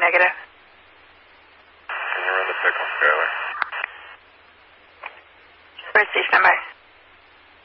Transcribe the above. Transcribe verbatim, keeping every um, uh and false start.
negative. Can you run the pickle, Skylar? Where's station number?